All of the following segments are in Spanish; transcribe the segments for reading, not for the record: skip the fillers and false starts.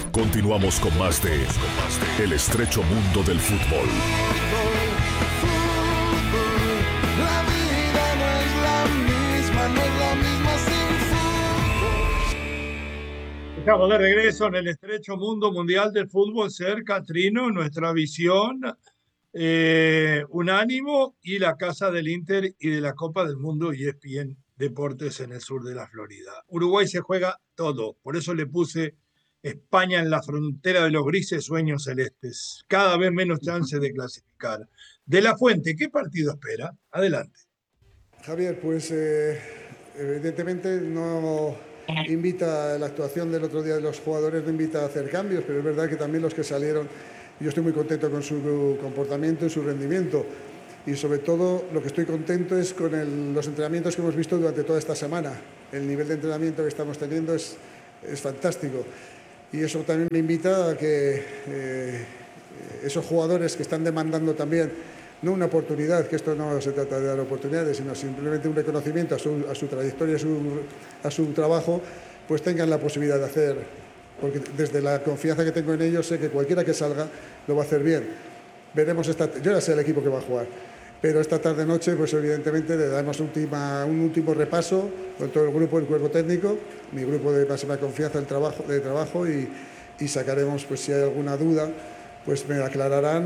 Continuamos con más de El estrecho mundo del fútbol. La vida no es la misma sin fútbol. Estamos de regreso en el estrecho mundo mundial del fútbol. Cerca, Trino, nuestra visión, Unánimo y la casa del Inter y de la Copa del Mundo y ESPN Deportes en el sur de la Florida. Uruguay se juega todo, por eso le puse España en la frontera de los grises sueños celestes. Cada vez menos chance de clasificar. De la Fuente, ¿qué partido espera? Adelante. Javier, pues evidentemente no invita la actuación del otro día de los jugadores, no invita a hacer cambios, pero es verdad que también los que salieron, yo estoy muy contento con su comportamiento y su rendimiento. Y sobre todo lo que estoy contento es con los entrenamientos que hemos visto durante toda esta semana. El nivel de entrenamiento que estamos teniendo es fantástico. Y eso también me invita a que esos jugadores que están demandando también, no una oportunidad, que esto no se trata de dar oportunidades, sino simplemente un reconocimiento a su trayectoria, a su trabajo, pues tengan la posibilidad de hacer, porque desde la confianza que tengo en ellos sé que cualquiera que salga lo va a hacer bien. Veremos yo ya sé el equipo que va a jugar, pero esta tarde-noche, pues evidentemente le damos un último repaso con todo el grupo, el cuerpo técnico, mi grupo de máxima confianza de trabajo y sacaremos, pues si hay alguna duda, pues me aclararán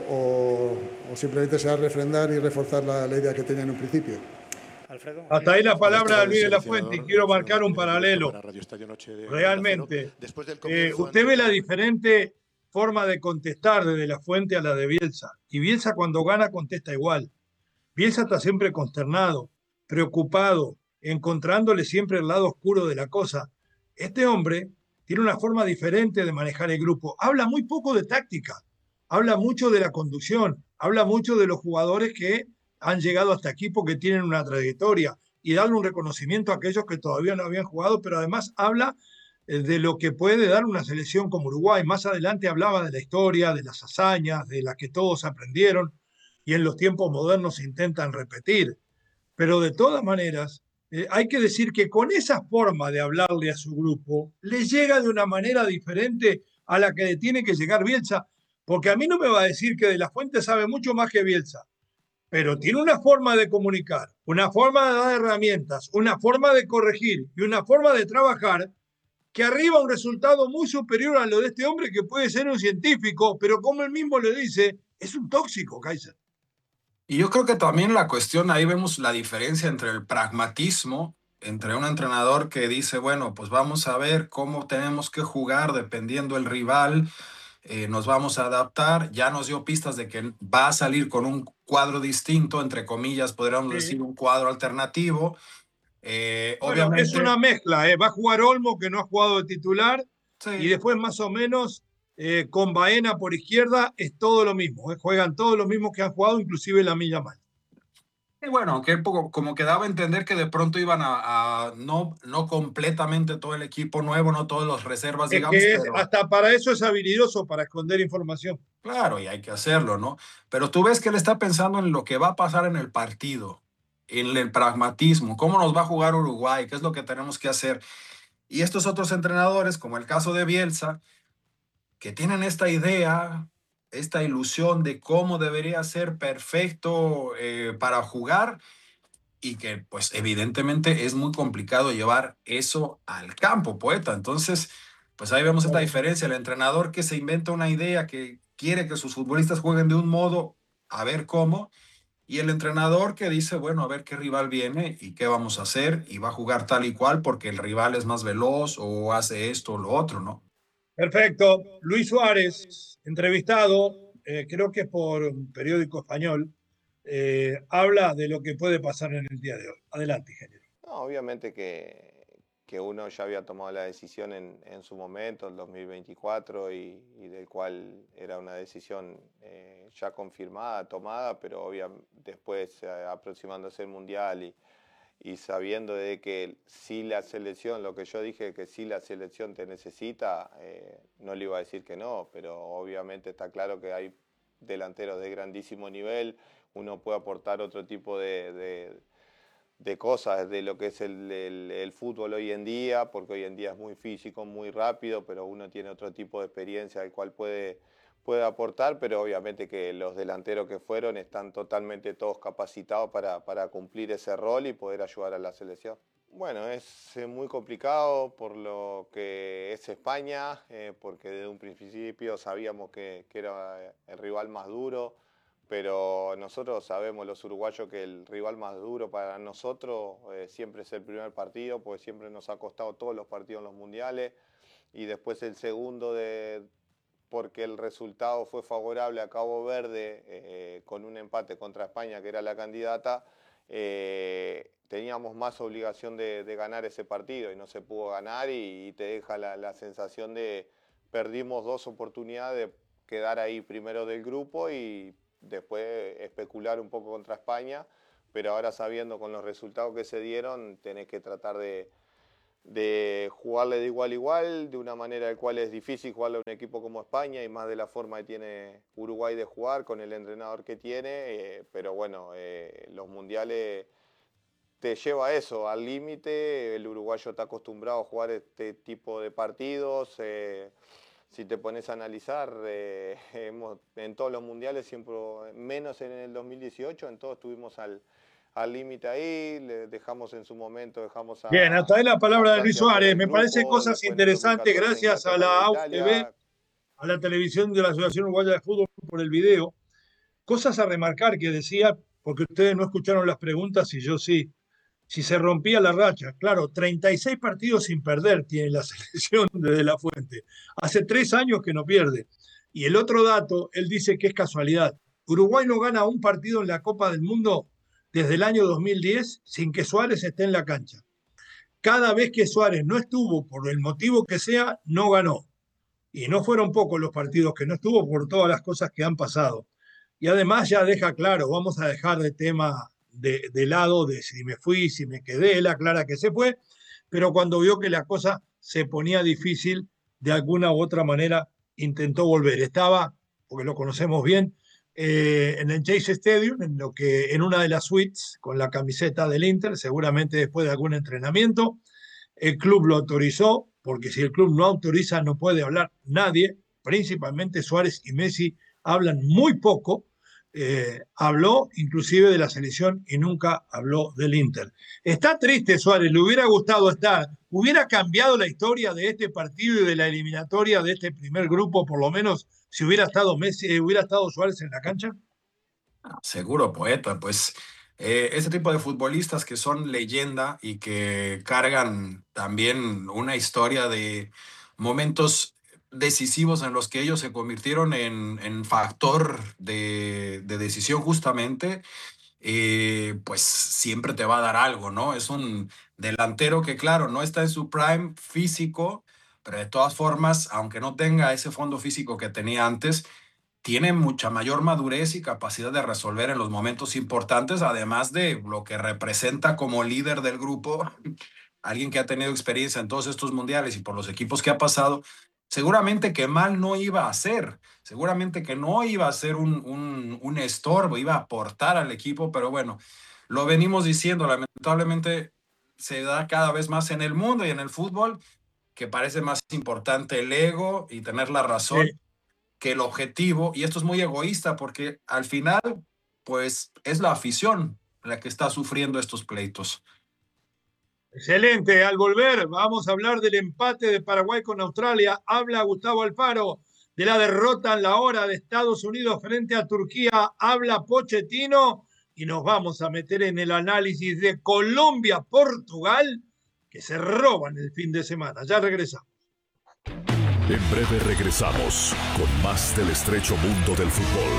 o simplemente será refrendar y reforzar la idea que tenía en un principio. Alfredo, hasta ahí la palabra de Luis de la Fuente y quiero marcar un paralelo. Realmente, usted ve la diferente forma de contestar de la Fuente a la de Bielsa. Y Bielsa cuando gana contesta igual. Bielsa está siempre consternado, preocupado, encontrándole siempre el lado oscuro de la cosa. Este hombre tiene una forma diferente de manejar el grupo. Habla muy poco de táctica, habla mucho de la conducción, habla mucho de los jugadores que han llegado hasta aquí porque tienen una trayectoria y darle un reconocimiento a aquellos que todavía no habían jugado, pero además habla de lo que puede dar una selección como Uruguay. Más adelante hablaba de la historia, de las hazañas, de las que todos aprendieron y en los tiempos modernos se intentan repetir. Pero de todas maneras, hay que decir que con esa forma de hablarle a su grupo, le llega de una manera diferente a la que le tiene que llegar Bielsa, porque a mí no me va a decir que De la Fuente sabe mucho más que Bielsa, pero tiene una forma de comunicar, una forma de dar herramientas, una forma de corregir y una forma de trabajar que arriba un resultado muy superior a lo de este hombre que puede ser un científico, pero como él mismo le dice, es un tóxico, Kaiser. Y yo creo que también la cuestión, ahí vemos la diferencia entre el pragmatismo, entre un entrenador que dice, bueno, pues vamos a ver cómo tenemos que jugar dependiendo el rival, nos vamos a adaptar, ya nos dio pistas de que va a salir con un cuadro distinto, entre comillas, podríamos decir un cuadro alternativo. Bueno, Obviamente, es una mezcla, va a jugar Olmo, que no ha jugado de titular, sí. Y después más o menos con Baena por izquierda es todo lo mismo, juegan todos los mismos que han jugado, inclusive la Milla Mal. Y bueno, aunque como que daba a entender que de pronto iban a no completamente todo el equipo nuevo, no todos los reservas, Es digamos, que pero hasta para eso es habilidoso, para esconder información. claro, y hay que hacerlo, ¿no? Pero tú ves que él está pensando en lo que va a pasar en el partido, en el pragmatismo, cómo nos va a jugar Uruguay, qué es lo que tenemos que hacer. Y estos otros entrenadores, como el caso de Bielsa, que tienen esta idea, esta ilusión de cómo debería ser perfecto para jugar y que pues evidentemente es muy complicado llevar eso al campo, poeta. Entonces, pues ahí vemos esta diferencia, el entrenador que se inventa una idea, que quiere que sus futbolistas jueguen de un modo, a ver cómo, y el entrenador que dice, bueno, a ver qué rival viene y qué vamos a hacer, y va a jugar tal y cual porque el rival es más veloz o hace esto o lo otro, ¿no? Perfecto. Luis Suárez, entrevistado, creo que es por un periódico español, habla de lo que puede pasar en el día de hoy. Adelante, ingeniero. No, obviamente que uno ya había tomado la decisión en su momento, el 2024, y del cual era una decisión ya confirmada, tomada, pero obviamente después aproximándose el Mundial y sabiendo de que si la selección, lo que yo dije, que si la selección te necesita, no le iba a decir que no, pero obviamente está claro que hay delanteros de grandísimo nivel, uno puede aportar otro tipo de cosas de lo que es el fútbol hoy en día, porque hoy en día es muy físico, muy rápido, pero uno tiene otro tipo de experiencia al cual puede aportar, pero obviamente que los delanteros que fueron están totalmente todos capacitados para cumplir ese rol y poder ayudar a la selección. Bueno, es muy complicado por lo que es España, porque desde un principio sabíamos que era el rival más duro, pero nosotros sabemos, los uruguayos, que el rival más duro para nosotros siempre es el primer partido, porque siempre nos ha costado todos los partidos en los mundiales, y después el segundo porque el resultado fue favorable a Cabo Verde con un empate contra España, que era la candidata. Teníamos más obligación de ganar ese partido y no se pudo ganar, y te deja la sensación de perdimos 2 oportunidades de quedar ahí primero del grupo y después especular un poco contra España, pero ahora sabiendo con los resultados que se dieron, tenés que tratar de jugarle de igual a igual, de una manera en la cual es difícil jugarle a un equipo como España, y más de la forma que tiene Uruguay de jugar, con el entrenador que tiene, pero bueno, los mundiales te lleva a eso, al límite. El uruguayo está acostumbrado a jugar este tipo de partidos. Si te pones a analizar, en todos los mundiales, siempre, menos en el 2018, en todos estuvimos al límite ahí, le dejamos en su momento, a... Bien, hasta ahí la palabra de Luis Suárez. Me parecen cosas interesantes, gracias a la AUTV, a la televisión de la Asociación Uruguaya de Fútbol, por el video. Cosas a remarcar que decía, porque ustedes no escucharon las preguntas y yo sí. Si se rompía la racha, claro, 36 partidos sin perder tiene la selección de De La Fuente. Hace 3 años que no pierde. Y el otro dato, él dice que es casualidad. Uruguay no gana un partido en la Copa del Mundo desde el año 2010 sin que Suárez esté en la cancha. Cada vez que Suárez no estuvo, por el motivo que sea, no ganó. Y no fueron pocos los partidos que no estuvo por todas las cosas que han pasado. Y además ya deja claro, vamos a dejar de tema de lado de si me fui, si me quedé, él aclara que se fue, pero cuando vio que la cosa se ponía difícil, de alguna u otra manera intentó volver. Estaba, porque lo conocemos bien, en el Chase Stadium, en una de las suites, con la camiseta del Inter, seguramente después de algún entrenamiento. El club lo autorizó, porque si el club no autoriza no puede hablar nadie, principalmente Suárez y Messi hablan muy poco. Habló inclusive de la selección y nunca habló del Inter. Está triste Suárez, le hubiera gustado estar, hubiera cambiado la historia de este partido y de la eliminatoria de este primer grupo, por lo menos, si hubiera estado Messi, hubiera estado Suárez en la cancha. Seguro, poeta, pues este tipo de futbolistas que son leyenda y que cargan también una historia de momentos decisivos en los que ellos se convirtieron en factor de decisión justamente, pues siempre te va a dar algo, ¿no? Es un delantero que, claro, no está en su prime físico, pero de todas formas, aunque no tenga ese fondo físico que tenía antes, tiene mucha mayor madurez y capacidad de resolver en los momentos importantes, además de lo que representa como líder del grupo, alguien que ha tenido experiencia en todos estos mundiales y por los equipos que ha pasado. Seguramente que mal no iba a ser, seguramente que no iba a ser un estorbo, iba a aportar al equipo, pero bueno, lo venimos diciendo, lamentablemente se da cada vez más en el mundo y en el fútbol, que parece más importante el ego y tener la razón que el objetivo, y esto es muy egoísta porque al final, pues es la afición la que está sufriendo estos pleitos. Excelente, al volver vamos a hablar del empate de Paraguay con Australia. Habla Gustavo Alfaro de la derrota en la hora de Estados Unidos frente a Turquía. Habla Pochettino y nos vamos a meter en el análisis de Colombia-Portugal, que se roban el fin de semana. Ya regresamos. En breve regresamos con más del estrecho mundo del fútbol.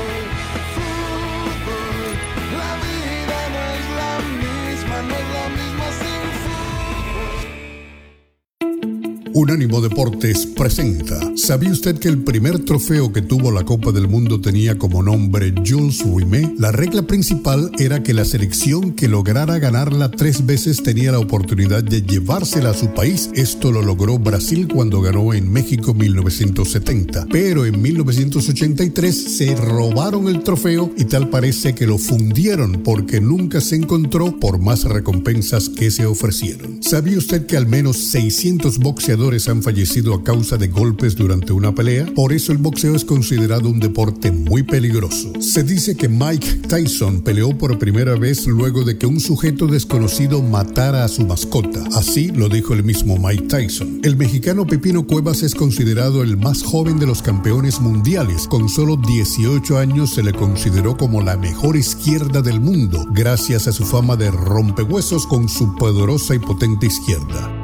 La vida no es la misma, no es la misma sin fútbol. Unánimo Deportes presenta. ¿Sabía usted que el primer trofeo que tuvo la Copa del Mundo tenía como nombre Jules Rimet? La regla principal era que la selección que lograra ganarla 3 veces tenía la oportunidad de llevársela a su país. Esto lo logró Brasil cuando ganó en México 1970. Pero en 1983 se robaron el trofeo y tal parece que lo fundieron porque nunca se encontró por más recompensas que se ofrecieron. ¿Sabía usted que al menos 600 boxeadores han fallecido a causa de golpes durante una pelea? Por eso el boxeo es considerado un deporte muy peligroso. Se dice que Mike Tyson peleó por primera vez luego de que un sujeto desconocido matara a su mascota. Así lo dijo el mismo Mike Tyson. El mexicano Pepino Cuevas es considerado el más joven de los campeones mundiales. Con solo 18 años se le consideró como la mejor izquierda del mundo, gracias a su fama de rompehuesos con su poderosa y potente izquierda.